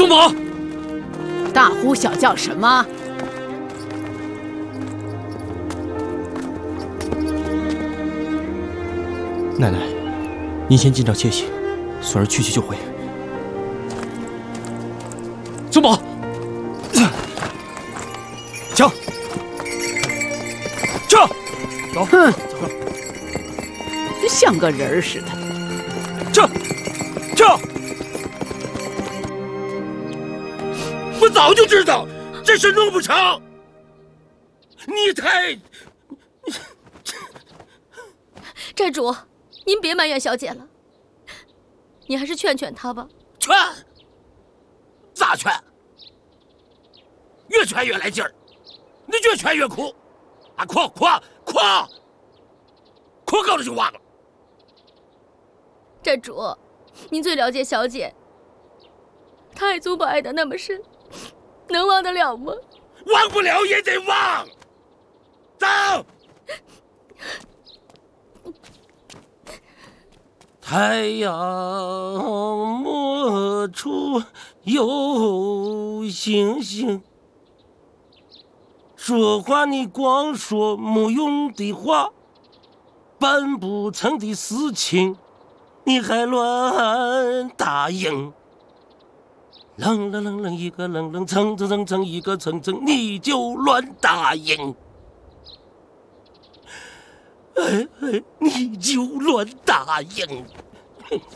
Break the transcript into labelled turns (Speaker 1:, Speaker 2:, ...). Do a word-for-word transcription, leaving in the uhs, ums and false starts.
Speaker 1: 宗保，
Speaker 2: 大呼小叫什么？
Speaker 1: 奶奶，您先尽早歇息，孙儿去去就回。宗保，枪，枪，走，
Speaker 2: 哼，
Speaker 1: 走了，
Speaker 2: 就像个人似的。
Speaker 1: 枪，枪！我早就知道这事弄不成，你太……
Speaker 3: 寨主，您别埋怨小姐了，你还是劝劝她吧。
Speaker 4: 劝？咋劝？越劝越来劲儿，你越劝越哭，啊，哭哭哭，哭够了就忘了。
Speaker 3: 寨主，您最了解小姐，她爱宗保爱得那么深，能忘得了吗？
Speaker 4: 忘不了也得忘。走。太阳没处有星星，说话你光说没用的话，办不成的事情你还乱答应。愣愣愣愣一个愣愣，蹭蹭蹭蹭一个蹭蹭，你就乱答应。哎哎，你就乱答应。